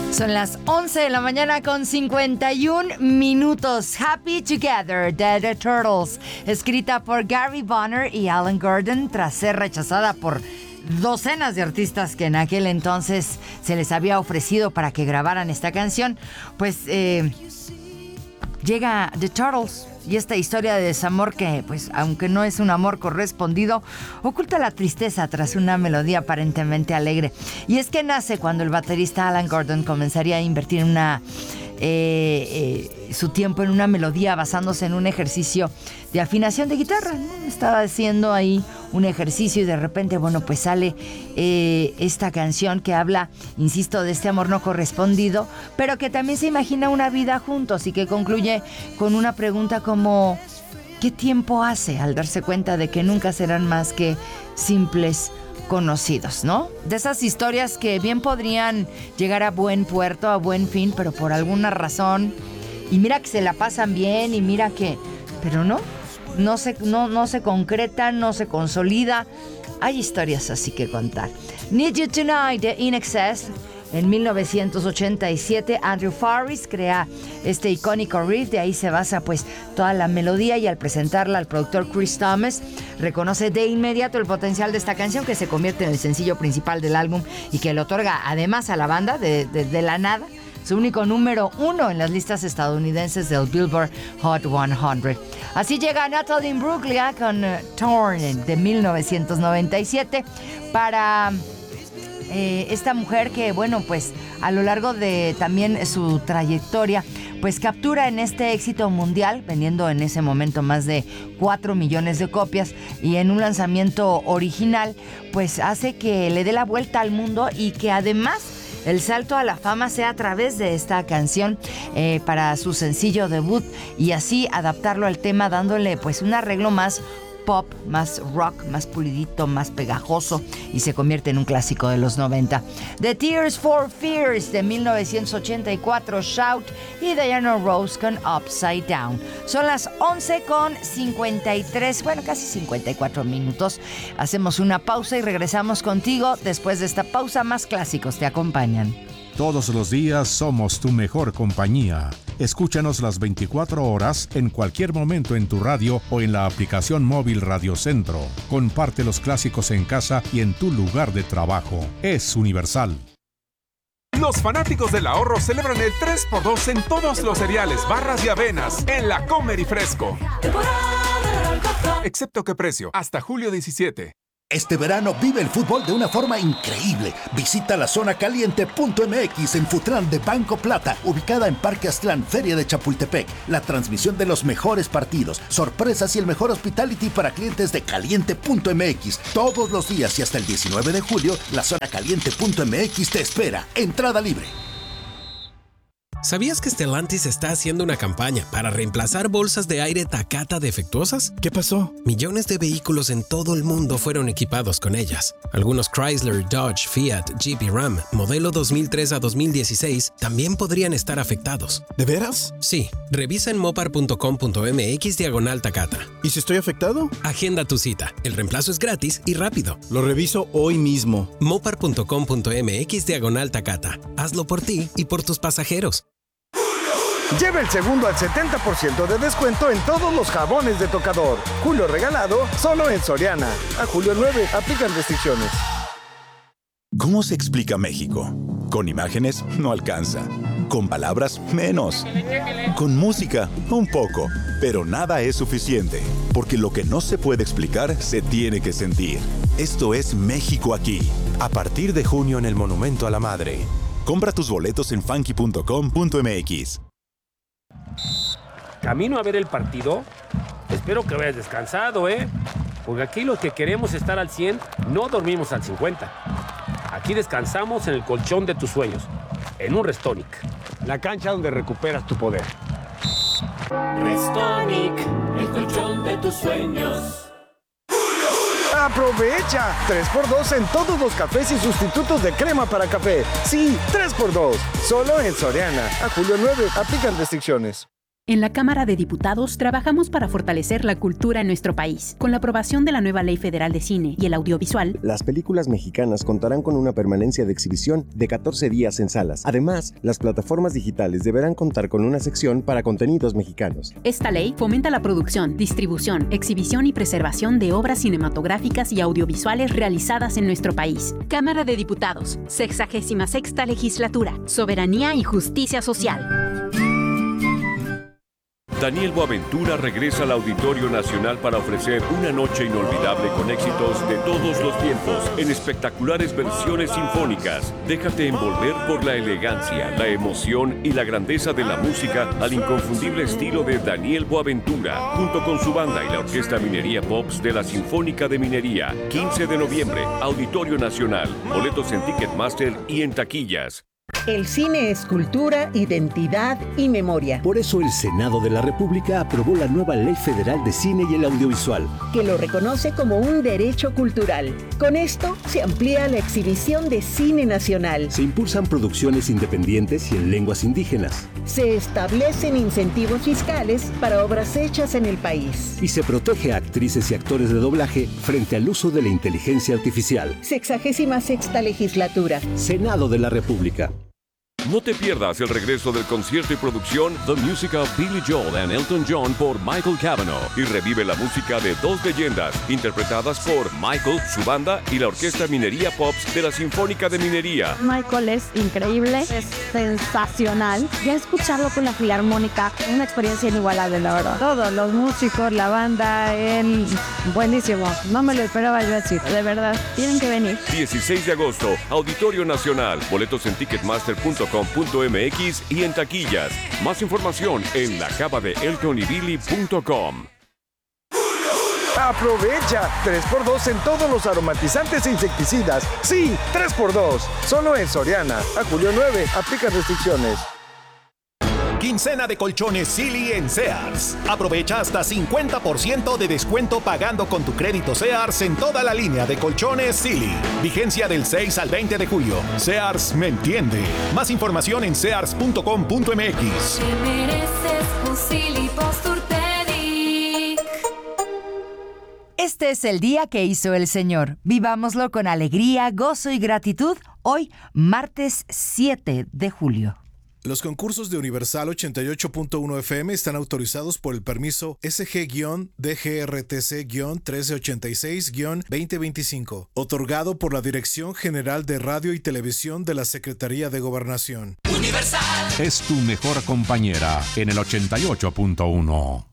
Son las 11 de la mañana con 51 minutos. Happy Together de The Turtles, escrita por Gary Bonner y Alan Gordon, tras ser rechazada por docenas de artistas que en aquel entonces se les había ofrecido para que grabaran esta canción. Pues llega The Turtles y esta historia de desamor que, pues, aunque no es un amor correspondido, oculta la tristeza tras una melodía aparentemente alegre. Y es que nace cuando el baterista Alan Gordon comenzaría a invertir su tiempo en una melodía basándose en un ejercicio de afinación de guitarra, ¿no? Estaba haciendo ahí un ejercicio y de repente, bueno, pues sale esta canción que habla, insisto, de este amor no correspondido, pero que también se imagina una vida juntos y que concluye con una pregunta como ¿qué tiempo hace al darse cuenta de que nunca serán más que simples conocidos, ¿no? De esas historias que bien podrían llegar a buen puerto, a buen fin, pero por alguna razón, y mira que se la pasan bien, y mira que, pero no se concreta, no se consolida. Hay historias así que contar. Need You Tonight de In Excess. En 1987, Andrew Farris crea este icónico riff, de ahí se basa pues toda la melodía, y al presentarla al productor Chris Thomas, reconoce de inmediato el potencial de esta canción, que se convierte en el sencillo principal del álbum y que le otorga además a la banda de la nada su único número 1 en las listas estadounidenses del Billboard Hot 100. Así llega Natalie Imbruglia con Torn de 1997 para esta mujer que, bueno, pues a lo largo de también su trayectoria, pues captura en este éxito mundial, vendiendo en ese momento más de 4 millones de copias, y en un lanzamiento original, pues hace que le dé la vuelta al mundo, y que además el salto a la fama sea a través de esta canción para su sencillo debut, y así adaptarlo al tema, dándole pues un arreglo más pop, más rock, más pulidito, más pegajoso, y se convierte en un clásico de los 90. The Tears for Fears de 1984, Shout, y Diana Ross con Upside Down. Son las 11 con 53, bueno, casi 54 minutos. Hacemos una pausa y regresamos contigo. Después de esta pausa, más clásicos te acompañan. Todos los días somos tu mejor compañía. Escúchanos las 24 horas en cualquier momento en tu radio o en la aplicación móvil Radio Centro. Comparte los clásicos en casa y en tu lugar de trabajo. Es universal. Los fanáticos del ahorro celebran el 3x2 en todos los cereales, barras y avenas en la Comer y Fresco. Excepto qué precio, hasta julio 17. Este verano vive el fútbol de una forma increíble. Visita la zona caliente.mx en Futrán de Banco Plata, ubicada en Parque Aztlán, Feria de Chapultepec. La transmisión de los mejores partidos, sorpresas y el mejor hospitality para clientes de caliente.mx. Todos los días y hasta el 19 de julio, la zona caliente.mx te espera. Entrada libre. ¿Sabías que Stellantis está haciendo una campaña para reemplazar bolsas de aire Takata defectuosas? ¿Qué pasó? Millones de vehículos en todo el mundo fueron equipados con ellas. Algunos Chrysler, Dodge, Fiat, Jeep y Ram, modelo 2003 a 2016, también podrían estar afectados. ¿De veras? Sí. Revisa en mopar.com.mx/Takata. ¿Y si estoy afectado? Agenda tu cita. El reemplazo es gratis y rápido. Lo reviso hoy mismo. mopar.com.mx/Takata. Hazlo por ti y por tus pasajeros. Lleva el segundo al 70% de descuento en todos los jabones de tocador. Julio regalado, solo en Soriana. A julio 9, aplican restricciones. ¿Cómo se explica México? Con imágenes no alcanza. Con palabras menos. Con música un poco. Pero nada es suficiente. Porque lo que no se puede explicar se tiene que sentir. Esto es México aquí. A partir de junio en el Monumento a la Madre. Compra tus boletos en funky.com.mx. Camino a ver el partido. Espero que vayas descansado, porque aquí los que queremos estar al 100 no dormimos al 50. Aquí descansamos en el colchón de tus sueños, en un Restonic, la cancha donde recuperas tu poder. Restonic, el colchón de tus sueños. ¡Aprovecha! 3x2 en todos los cafés y sustitutos de crema para café. Sí, 3x2. Solo en Soriana. A julio 9, aplican restricciones. En la Cámara de Diputados trabajamos para fortalecer la cultura en nuestro país. Con la aprobación de la nueva Ley Federal de Cine y el Audiovisual, las películas mexicanas contarán con una permanencia de exhibición de 14 días en salas. Además, las plataformas digitales deberán contar con una sección para contenidos mexicanos. Esta ley fomenta la producción, distribución, exhibición y preservación de obras cinematográficas y audiovisuales realizadas en nuestro país. Cámara de Diputados, 66ª Legislatura, Soberanía y Justicia Social. Daniel Boaventura regresa al Auditorio Nacional para ofrecer una noche inolvidable con éxitos de todos los tiempos en espectaculares versiones sinfónicas. Déjate envolver por la elegancia, la emoción y la grandeza de la música al inconfundible estilo de Daniel Boaventura, junto con su banda y la Orquesta Minería Pops de la Sinfónica de Minería. 15 de noviembre, Auditorio Nacional. Boletos en Ticketmaster y en taquillas. El cine es cultura, identidad y memoria. Por eso el Senado de la República aprobó la nueva Ley Federal de Cine y el Audiovisual, que lo reconoce como un derecho cultural. Con esto se amplía la exhibición de cine nacional. Se impulsan producciones independientes y en lenguas indígenas. Se establecen incentivos fiscales para obras hechas en el país. Y se protege a actrices y actores de doblaje frente al uso de la inteligencia artificial. 66ª Legislatura. Senado de la República. No te pierdas el regreso del concierto y producción The Music of Billy Joel and Elton John por Michael Cavanaugh y revive la música de dos leyendas interpretadas por Michael, su banda y la Orquesta Minería Pops de la Sinfónica de Minería. Michael es increíble, es sensacional. Ya escucharlo con la Filarmónica, una experiencia inigualable, la verdad. Todos los músicos, la banda, él, buenísimo. No me lo esperaba yo decir, de verdad. Tienen que venir. 16 de agosto, Auditorio Nacional. Boletos en Ticketmaster.com.mx y en taquillas. Más información en lacabadeeltonybilly.com. Aprovecha 3x2 en todos los aromatizantes e insecticidas. Sí, 3x2. Solo en Soriana. A julio 9. Aplica restricciones. Quincena de colchones Silly en Sears. Aprovecha hasta 50% de descuento pagando con tu crédito Sears en toda la línea de colchones Silly. Vigencia del 6 al 20 de julio. Sears me entiende. Más información en sears.com.mx. Te mereces un Silly Posturpedic. Este es el día que hizo el Señor. Vivámoslo con alegría, gozo y gratitud. Hoy, martes 7 de julio. Los concursos de Universal 88.1 FM están autorizados por el permiso SG-DGRTC-1386-2025, otorgado por la Dirección General de Radio y Televisión de la Secretaría de Gobernación. Universal es tu mejor compañera en el 88.1.